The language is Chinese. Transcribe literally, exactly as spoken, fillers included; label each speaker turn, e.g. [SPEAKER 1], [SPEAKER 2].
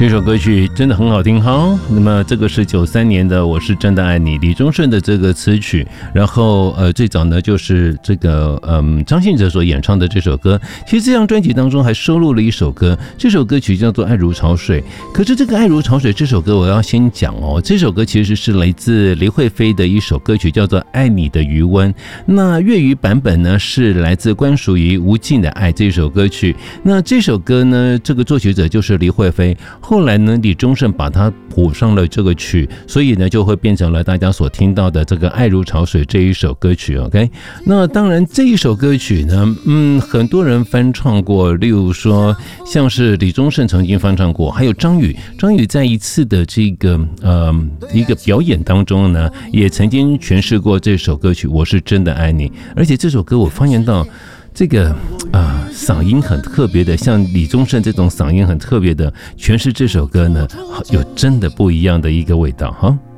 [SPEAKER 1] 这首歌曲真的很好听哈。那么这个是九三年的《我是真的爱你》，李宗盛的这个词曲。然后呃，最早呢就是这个嗯张信哲所演唱的这首歌。其实这张专辑当中还收录了一首歌，这首歌曲叫做《爱如潮水》。可是这个《爱如潮水》这首歌我要先讲哦，这首歌其实是来自黎慧菲的一首歌曲，叫做《爱你的余温》。那粤语版本呢是来自关淑怡《无尽的爱》这首歌曲。那这首歌呢，这个作曲者就是黎慧菲。后来呢，李宗盛把它谱上了这个曲，所以呢就会变成了大家所听到的这个《爱如潮水》这一首歌曲。OK， 那当然这一首歌曲呢，嗯，很多人翻唱过，例如说像是李宗盛曾经翻唱过，还有张宇，张宇在一次的这个呃一个表演当中呢，也曾经诠释过这首歌曲《我是真的爱你》，而且这首歌我发现到。这个啊、呃，嗓音很特别的，像李宗盛这种嗓音很特别的诠释这首歌呢，有真的不一样的一个味道哈。